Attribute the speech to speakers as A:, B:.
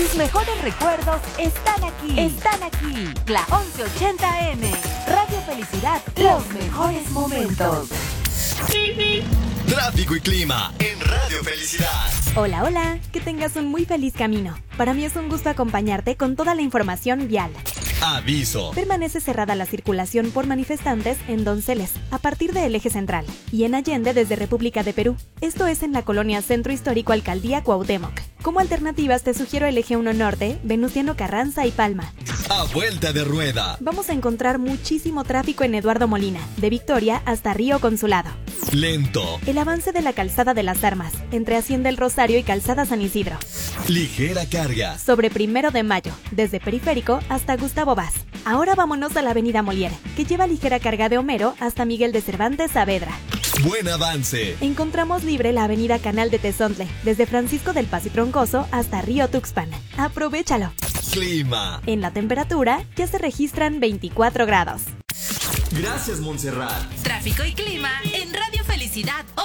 A: Tus mejores recuerdos están aquí. Están aquí. La 1180M. Radio Felicidad. Los mejores momentos.
B: Tráfico y clima en Radio Felicidad.
C: Hola, hola. Que tengas un muy feliz camino. Para mí es un gusto acompañarte con toda la información vial.
B: Aviso.
C: Permanece cerrada la circulación por manifestantes en Donceles, a partir del eje central, y en Allende desde República de Perú. Esto es en la colonia Centro Histórico Alcaldía Cuauhtémoc. Como alternativas te sugiero el eje 1 Norte, Venustiano Carranza y Palma.
B: A vuelta de rueda.
C: Vamos a encontrar muchísimo tráfico en Eduardo Molina, de Victoria hasta Río Consulado.
B: Lento.
C: El avance de la Calzada de las Armas, entre Hacienda El Rosario y Calzada San Isidro.
B: Ligera carga.
C: Sobre 1 de Mayo, desde Periférico hasta Gustavo Vaz. Ahora vámonos a la avenida Molière, que lleva ligera carga de Homero hasta Miguel de Cervantes Saavedra.
B: Buen avance.
C: Encontramos libre la avenida Canal de Tezontle, desde Francisco del Paz y Troncoso hasta Río Tuxpan. ¡Aprovéchalo!
B: Clima.
C: En la temperatura ya se registran 24 grados.
B: Gracias, Montserrat.
A: Tráfico y clima en Radio Felicidad.